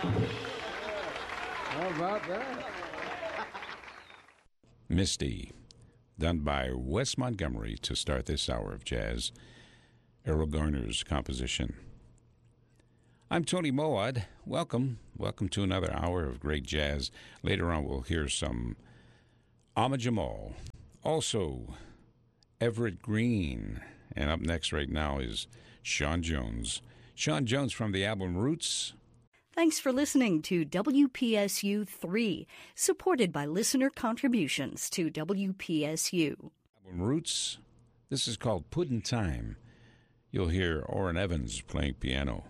How about that? Misty, done by Wes Montgomery to start this hour of jazz. Errol Garner's composition. I'm Tony Moad. Welcome to another hour of great jazz. Later on, we'll hear some Ahmad Jamal. Also, Everett Green. And up next right now is Sean Jones. Sean Jones from the album Roots. Thanks for listening to WPSU 3, supported by listener contributions to WPSU. Album Roots. This is called Puddin' Time. You'll hear Orrin Evans playing piano.